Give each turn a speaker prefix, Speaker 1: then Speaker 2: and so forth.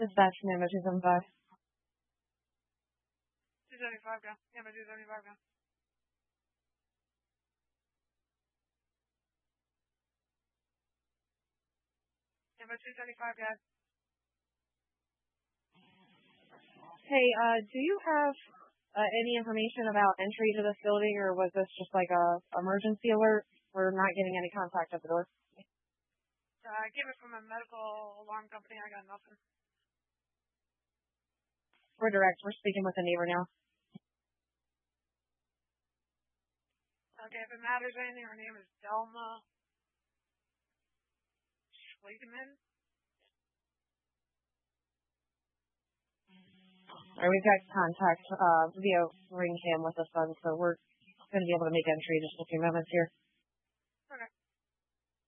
Speaker 1: Dispatch, number 275.
Speaker 2: 275, go. Number 275, go. Number 275, go.
Speaker 1: Hey, do you have any information about entry to this building, or was this just like a emergency alert? We're not getting any contact at the door.
Speaker 2: I came in from a medical alarm company. I got nothing.
Speaker 1: We're direct. We're speaking with the neighbor now.
Speaker 2: Okay, if it matters anything, her name is Delma Schweigman.
Speaker 1: We've got contact via ring cam with the sun, so we're going to be able to make entry in just a few moments here.